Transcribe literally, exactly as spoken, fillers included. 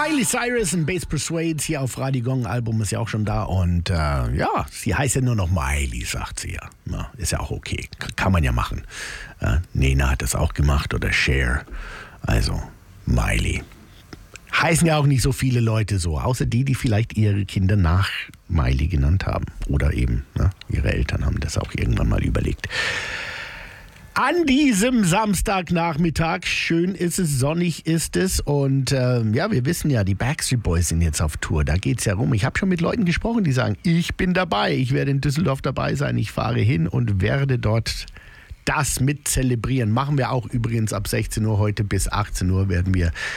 Miley Cyrus und Bass Persuades hier auf Radio Gong. Album ist ja auch schon da und äh, ja, sie heißt ja nur noch Miley, sagt sie ja. Na, ist ja auch okay, kann man ja machen. Äh, Nena hat das auch gemacht oder Cher. Also Miley. Heißen ja auch nicht so viele Leute so, außer die, die vielleicht ihre Kinder nach Miley genannt haben. Oder eben, ne, ihre Eltern haben das auch irgendwann mal überlegt. An diesem Samstagnachmittag, schön ist es, sonnig ist es und äh, ja, wir wissen ja, die Backstreet Boys sind jetzt auf Tour, da geht's ja rum. Ich habe schon mit Leuten gesprochen, die sagen, ich bin dabei, ich werde in Düsseldorf dabei sein, ich fahre hin und werde dort das mit zelebrieren. Machen wir auch übrigens ab sechzehn Uhr heute bis achtzehn Uhr werden wir